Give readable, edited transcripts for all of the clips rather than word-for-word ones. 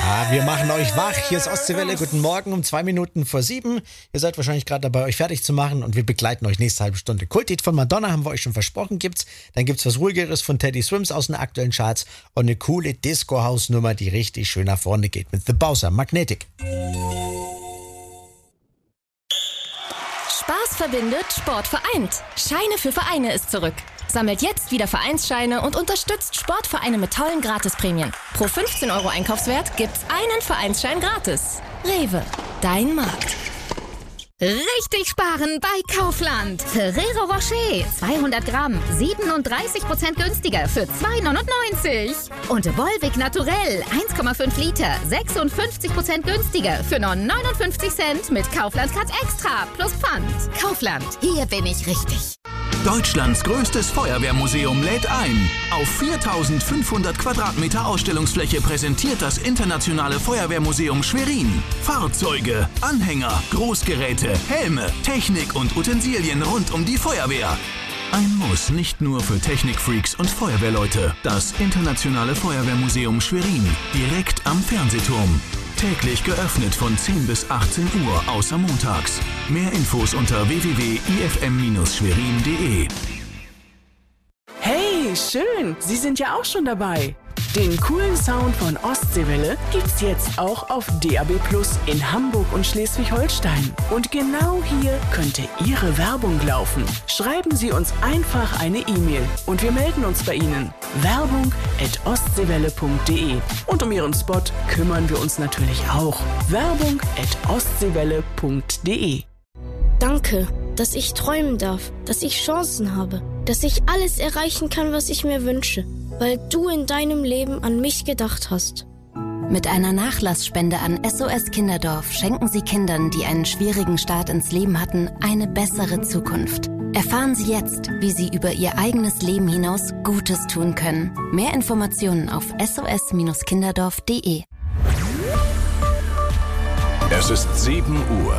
Ja, wir machen euch wach. Hier ist Ostseewelle. Guten Morgen um 2 Minuten vor 7. Ihr seid wahrscheinlich gerade dabei, euch fertig zu machen und wir begleiten euch nächste halbe Stunde. Kultlied von Madonna haben wir euch schon versprochen, gibt's. Dann gibt's was Ruhigeres von Teddy Swims aus den aktuellen Charts und eine coole Disco-House-Nummer, die richtig schön nach vorne geht mit The Bowser, Magnetic. Spaß verbindet, Sport vereint. Scheine für Vereine ist zurück. Sammelt jetzt wieder Vereinsscheine und unterstützt Sportvereine mit tollen Gratisprämien. Pro 15 € Einkaufswert gibt's einen Vereinsschein gratis. Rewe, dein Markt. Richtig sparen bei Kaufland. Ferrero Rocher, 200 Gramm, 37% günstiger für 2,99 €. Und Volvic Naturell, 1,5 Liter, 56% günstiger für nur 59 Cent mit Kaufland Cut Extra plus Pfand. Kaufland, hier bin ich richtig. Deutschlands größtes Feuerwehrmuseum lädt ein. Auf 4.500 Quadratmeter Ausstellungsfläche präsentiert das Internationale Feuerwehrmuseum Schwerin Fahrzeuge, Anhänger, Großgeräte, Helme, Technik und Utensilien rund um die Feuerwehr. Ein Muss nicht nur für Technikfreaks und Feuerwehrleute. Das Internationale Feuerwehrmuseum Schwerin, direkt am Fernsehturm. Täglich geöffnet von 10 bis 18 Uhr, außer montags. Mehr Infos unter www.ifm-schwerin.de. Hey, schön! Sie sind ja auch schon dabei. Den coolen Sound von Ostseewelle gibt's jetzt auch auf DAB+ in Hamburg und Schleswig-Holstein. Und genau hier könnte Ihre Werbung laufen. Schreiben Sie uns einfach eine E-Mail und wir melden uns bei Ihnen. Werbung@ostseewelle.de. Und um Ihren Spot kümmern wir uns natürlich auch. Werbung@ostseewelle.de. Danke, dass ich träumen darf, dass ich Chancen habe, dass ich alles erreichen kann, was ich mir wünsche, weil du in deinem Leben an mich gedacht hast. Mit einer Nachlassspende an SOS Kinderdorf schenken Sie Kindern, die einen schwierigen Start ins Leben hatten, eine bessere Zukunft. Erfahren Sie jetzt, wie Sie über Ihr eigenes Leben hinaus Gutes tun können. Mehr Informationen auf sos-kinderdorf.de. Es ist 7 Uhr.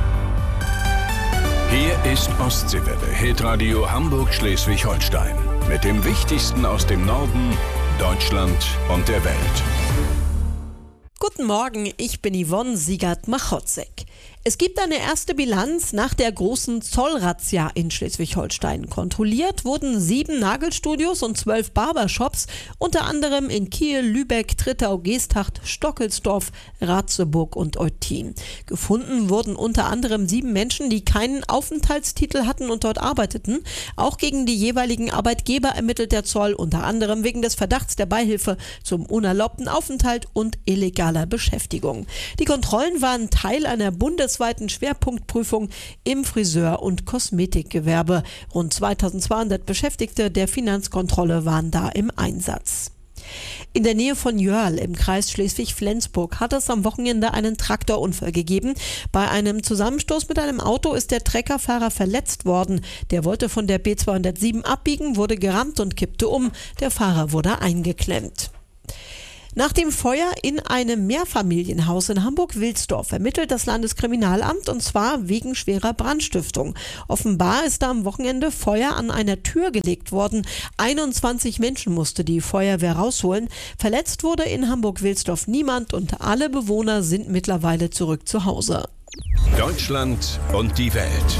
Hier ist Ostseewelle, Hitradio Hamburg-Schleswig-Holstein. Mit dem Wichtigsten aus dem Norden, Deutschland und der Welt. Guten Morgen, ich bin Yvonne Siegert-Machotzek. Es gibt eine erste Bilanz nach der großen Zollrazzia in Schleswig-Holstein. Kontrolliert wurden 7 Nagelstudios und 12 Barbershops, unter anderem in Kiel, Lübeck, Trittau, Geesthacht, Stockelsdorf, Ratzeburg und Eutin. Gefunden wurden unter anderem 7 Menschen, die keinen Aufenthaltstitel hatten und dort arbeiteten. Auch gegen die jeweiligen Arbeitgeber ermittelt der Zoll, unter anderem wegen des Verdachts der Beihilfe zum unerlaubten Aufenthalt und illegaler Beschäftigung. Die Kontrollen waren Teil einer bundesweiten Schwerpunktprüfung im Friseur- und Kosmetikgewerbe. Rund 2200 Beschäftigte der Finanzkontrolle waren da im Einsatz. In der Nähe von Jörl im Kreis Schleswig-Flensburg hat es am Wochenende einen Traktorunfall gegeben. Bei einem Zusammenstoß mit einem Auto ist der Treckerfahrer verletzt worden. Der wollte von der B207 abbiegen, wurde gerammt und kippte um. Der Fahrer wurde eingeklemmt. Nach dem Feuer in einem Mehrfamilienhaus in Hamburg-Wilsdorf ermittelt das Landeskriminalamt, und zwar wegen schwerer Brandstiftung. Offenbar ist da am Wochenende Feuer an einer Tür gelegt worden. 21 Menschen musste die Feuerwehr rausholen. Verletzt wurde in Hamburg-Wilsdorf niemand und alle Bewohner sind mittlerweile zurück zu Hause. Deutschland und die Welt.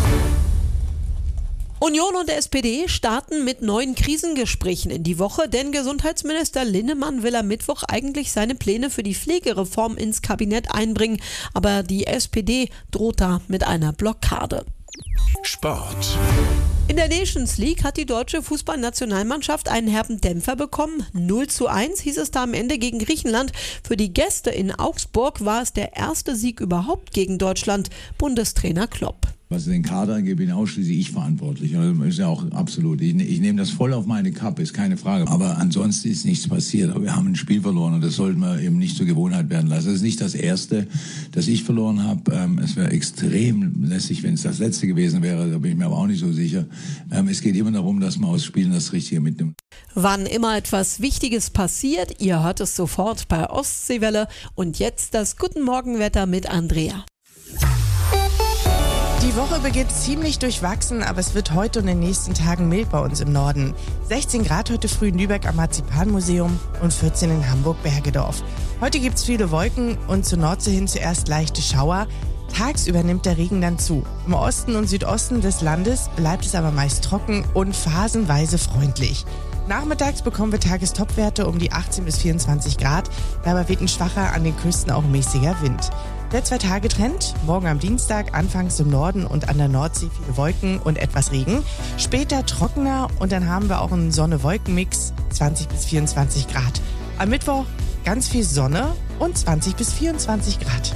Union und SPD starten mit neuen Krisengesprächen in die Woche, denn Gesundheitsminister Linnemann will am Mittwoch eigentlich seine Pläne für die Pflegereform ins Kabinett einbringen, aber die SPD droht da mit einer Blockade. Sport. In der Nations League hat die deutsche Fußballnationalmannschaft einen herben Dämpfer bekommen. 0:1 hieß es da am Ende gegen Griechenland. Für die Gäste in Augsburg war es der erste Sieg überhaupt gegen Deutschland. Bundestrainer Klopp. Was den Kader angeht, bin ausschließlich ich verantwortlich. Also ist ja auch absolut. Ich nehme das voll auf meine Kappe, ist keine Frage. Aber ansonsten ist nichts passiert. Aber wir haben ein Spiel verloren und das sollten wir eben nicht zur Gewohnheit werden lassen. Das ist nicht das Erste, das ich verloren habe. Es wäre extrem lässig, wenn es das Letzte gewesen wäre. Da bin ich mir aber auch nicht so sicher. Es geht immer darum, dass man aus Spielen das Richtige mitnimmt. Wann immer etwas Wichtiges passiert, ihr hört es sofort bei Ostseewelle. Und jetzt das Guten Morgen Wetter mit Andrea. Die Woche beginnt ziemlich durchwachsen, aber es wird heute und in den nächsten Tagen mild bei uns im Norden. 16 Grad heute früh in Lübeck am Marzipanmuseum und 14 in Hamburg-Bergedorf. Heute gibt es viele Wolken und zur Nordsee hin zuerst leichte Schauer. Tagsüber nimmt der Regen dann zu. Im Osten und Südosten des Landes bleibt es aber meist trocken und phasenweise freundlich. Nachmittags bekommen wir Tagestopwerte um die 18 bis 24 Grad. Dabei weht ein schwacher, an den Küsten auch mäßiger Wind. Der 2-Tage-Trend, morgen am Dienstag anfangs im Norden und an der Nordsee viele Wolken und etwas Regen. Später trockener und dann haben wir auch einen Sonne-Wolken-Mix, 20 bis 24 Grad. Am Mittwoch ganz viel Sonne und 20 bis 24 Grad.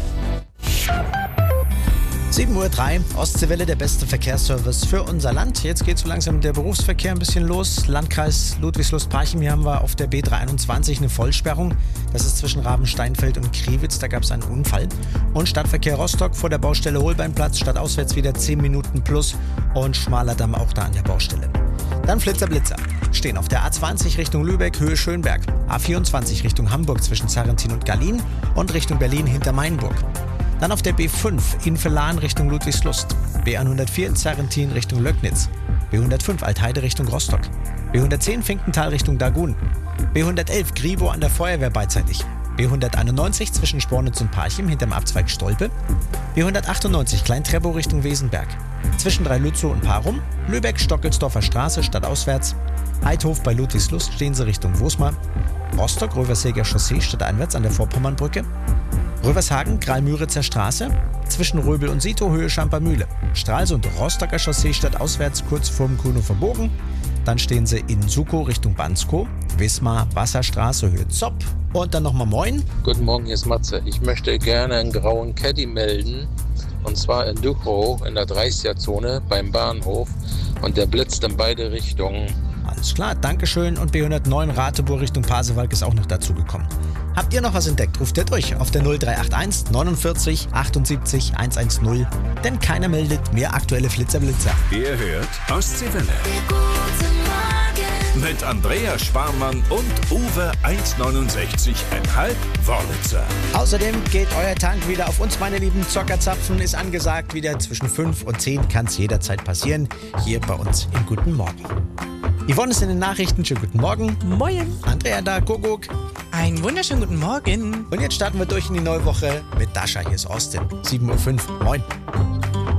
7:03 Uhr, Ostseewelle, der beste Verkehrsservice für unser Land. Jetzt geht so langsam der Berufsverkehr ein bisschen los. Landkreis Ludwigslust-Parchim, hier haben wir auf der B321 eine Vollsperrung. Das ist zwischen Rabensteinfeld und Kriwitz, da gab es einen Unfall. Und Stadtverkehr Rostock vor der Baustelle Holbeinplatz, stadtauswärts wieder 10 Minuten plus und schmaler Damm auch da an der Baustelle. Dann Flitzer-Blitzer. Stehen auf der A20 Richtung Lübeck, Höhe Schönberg. A24 Richtung Hamburg zwischen Sarrentin und Gallien und Richtung Berlin hinter Mainburg. Dann auf der B5 Infelahn Richtung Ludwigslust, B104 Sarrentin Richtung Löcknitz, B105 Altheide Richtung Rostock, B110 Finkenthal Richtung Dagun, B111 Gribo an der Feuerwehr beidseitig, B191 zwischen Spornitz und Parchim hinterm Abzweig Stolpe, B198 Klein-Treppow Richtung Wesenberg, zwischen Dreilützow und Parum, Lübeck-Stockelsdorfer Straße stadtauswärts, Heidhof bei Ludwigslust stehen sie Richtung Wosmar, Rostock-Röversäger Chaussee stadteinwärts an der Vorpommernbrücke, Rövershagen, Graal-Müritzer Straße, zwischen Röbel und Sito, Höhe Schampermühle. Stralsund, Rostocker Chaussee stadtauswärts, kurz vorm Kuhnow Bogen. Dann stehen sie in Sukow Richtung Banskow, Wismar, Wasserstraße, Höhe Zopp. Und dann nochmal Moin. Guten Morgen, hier ist Matze. Ich möchte gerne einen grauen Caddy melden. Und zwar in Duchow in der 30er-Zone beim Bahnhof. Und der blitzt in beide Richtungen. Alles klar, Dankeschön. Und B109 Rateburg Richtung Pasewalk ist auch noch dazugekommen. Habt ihr noch was entdeckt? Ruft ihr durch auf der 0381 49 78 110. Denn keiner meldet mehr aktuelle Flitzer-Blitzer. Ihr hört Ostseewelle. Mit Andrea Sparmann und Uwe 1,69,5 Wörlitzer. Außerdem geht euer Tank wieder auf uns, meine lieben Zockerzapfen. Ist angesagt, wieder zwischen 5 und 10 kann es jederzeit passieren. Hier bei uns im Guten Morgen. Yvonne ist in den Nachrichten. Schönen guten Morgen. Moin. Andrea da, Kuckuck. Einen wunderschönen guten Morgen. Und jetzt starten wir durch in die neue Woche mit Dasha. Hier ist Austin. 7:05 Uhr. Moin.